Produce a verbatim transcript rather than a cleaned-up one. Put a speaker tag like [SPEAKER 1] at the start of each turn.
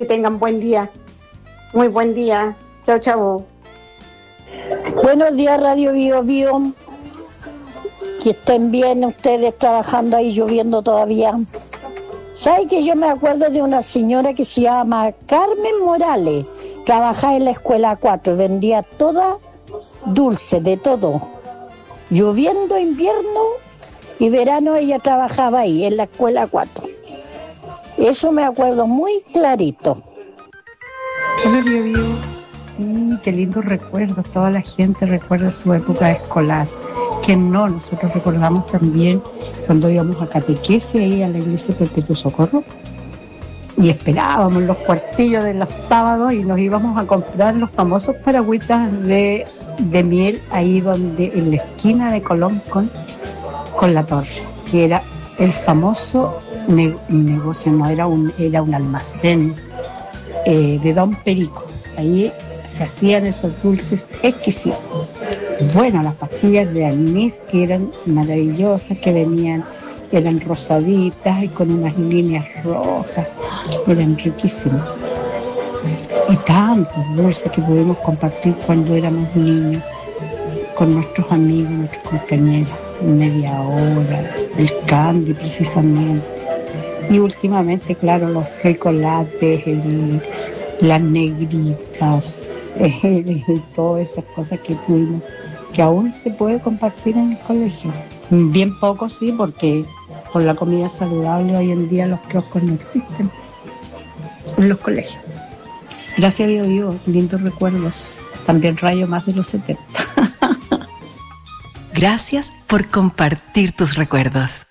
[SPEAKER 1] Que tengan buen día. Muy buen día. Chao, chao.
[SPEAKER 2] Buenos días, Radio Bio Bio. Que estén bien ustedes trabajando ahí, lloviendo todavía. ¿Sabe que yo me acuerdo de una señora que se llama Carmen Morales? Trabajaba en la escuela cuatro, vendía toda dulce, de todo. Lloviendo, invierno y verano, ella trabajaba ahí, en la escuela cuatro. Eso me acuerdo muy clarito.
[SPEAKER 3] Hola, Bio Bio. Sí, qué lindos recuerdos. Toda la gente recuerda su época escolar. Que no, nosotros recordamos también cuando íbamos a catequesis ahí a la iglesia Perpetuo Socorro y esperábamos los cuartillos de los sábados y nos íbamos a comprar los famosos paragüitas de, de miel ahí donde en la esquina de Colón con, con la Torre, que era el famoso ne- negocio, no era un, era un almacén eh, de Don Perico. Ahí se hacían esos dulces exquisitos. Bueno, las pastillas de anís que eran maravillosas, que venían, eran rosaditas y con unas líneas rojas, eran riquísimas. Y tantos dulces que pudimos compartir cuando éramos niños, con nuestros amigos, nuestros compañeros, media hora, el candy precisamente. Y últimamente, claro, los chocolates, el, las negritas, eh, todas esas cosas que tuvimos, que aún se puede compartir en el colegio. Bien poco, sí, porque por la comida saludable hoy en día los kioscos no existen en los colegios. Gracias a Dios, lindos recuerdos. También rayo más de los setenta.
[SPEAKER 4] Gracias por compartir tus recuerdos.